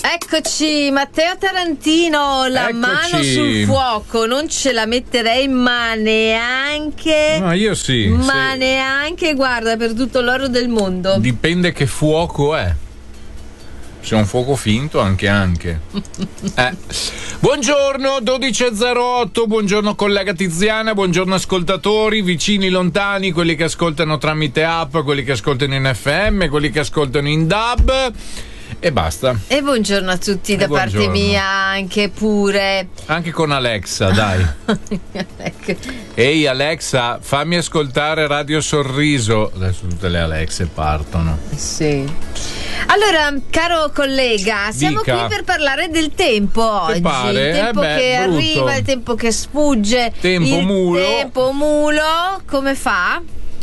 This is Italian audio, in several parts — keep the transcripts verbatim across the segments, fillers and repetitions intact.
Eccoci, Matteo Tarantino, la Eccoci. mano sul fuoco, non ce la metterei ma neanche. Ma io sì. Ma sì. neanche, guarda, per tutto l'oro del mondo. Dipende che fuoco è. Se è un fuoco finto, anche anche. eh. Buongiorno, dodici e zero otto, buongiorno collega Tiziana, buongiorno ascoltatori, vicini, lontani, quelli che ascoltano tramite app, quelli che ascoltano in F M, quelli che ascoltano in D A B. E basta. E buongiorno a tutti e da buongiorno. parte mia anche pure. Anche con Alexa, dai. Ecco. Ehi Alexa, fammi ascoltare Radio Sorriso. Adesso tutte le Alexe partono. Sì. Allora, caro collega, siamo Dica. qui per parlare del tempo oggi. pare? Il tempo Eh beh, che brutto. arriva, il tempo che sfugge. Tempo il mulo. tempo mulo, come fa?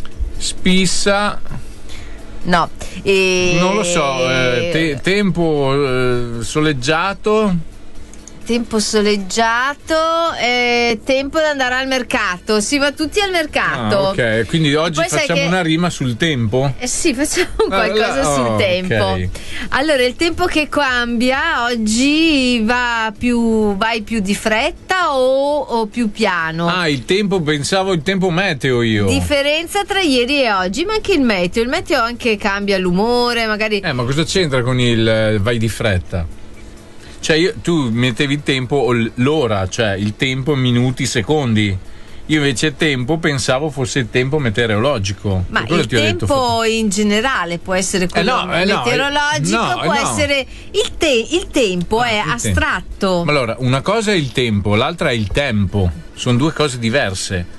Spissa. No, e... Non lo so, eh, te- tempo eh, soleggiato. Tempo soleggiato, eh, tempo di andare al mercato. Si va tutti al mercato. Ah, ok, quindi oggi Poi sai facciamo che- una rima sul tempo. Eh sì, facciamo qualcosa Ah, sul oh, tempo. ok. Allora, il tempo che cambia oggi va più vai più di fretta o, o più piano? Ah, il tempo, pensavo il tempo meteo io. Differenza tra ieri e oggi, ma anche il meteo. Il meteo anche cambia l'umore, magari. Eh, ma cosa c'entra con il eh, vai di fretta? Cioè, io, tu mettevi il tempo, o l- l'ora, cioè il tempo in minuti, secondi. Io invece tempo pensavo fosse il tempo meteorologico. Ma Per quello il ti ho detto, tempo in generale può essere quello Eh no, eh no, meteorologico, eh no, può eh no. essere il, te- il tempo Ah, è il tempo. astratto. Ma allora, una cosa è il tempo, l'altra è il tempo. Sono due cose diverse.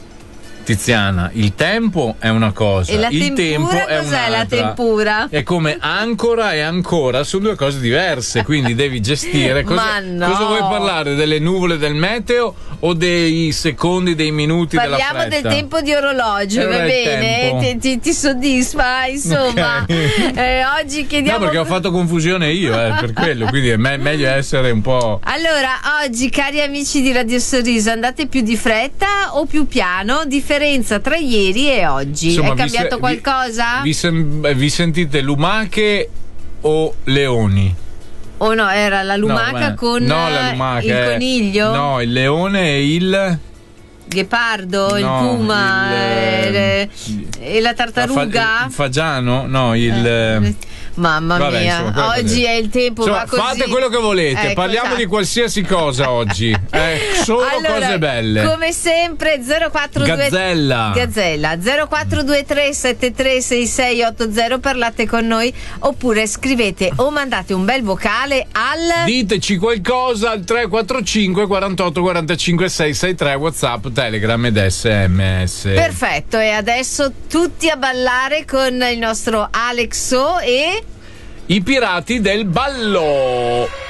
Tiziana, il tempo è una cosa, E la il tempura tempo è cos'è un'altra. la tempura? È come ancora e ancora, sono due cose diverse, quindi devi gestire. Cosa, Ma no. cosa vuoi parlare? Delle nuvole del meteo o dei secondi, dei minuti Parliamo della fretta? del tempo di orologio, Allora va il bene? tempo. Ti, ti- ti soddisfa, insomma. Ok. Eh, oggi chiediamo. No, perché ho fatto confusione io, eh, per quello, quindi è me- meglio essere un po'... Allora, oggi, cari amici di Radio Sorriso, andate più di fretta o più piano? Differenza tra ieri e oggi. Insomma, È vi cambiato se- qualcosa? Vi, vi sem- vi sentite lumache o leoni? O no, era la lumaca No, eh, con no, la lumaca, il eh, coniglio? No, il leone e il... Ghepardo, il no, puma, il, eh, eh, e la tartaruga? fa- il fagiano? No, il... Eh, Mamma Vabbè, mia, insomma, quello che oggi ho è il tempo, Insomma, va così. fate quello che volete, Ecco, parliamo esatto. di qualsiasi cosa oggi. Eh, solo Allora, cose belle. Come sempre zero quattro due Gazzella. Gazzella zero quattro due tre sette tre sei sei otto zero, parlate con noi oppure scrivete o mandate un bel vocale al Diteci qualcosa al tre quattro cinque quarantotto quarantacinque seicentosessantatré, WhatsApp, Telegram ed S M S. Perfetto, e adesso tutti a ballare con il nostro Alexo e I pirati del ballo.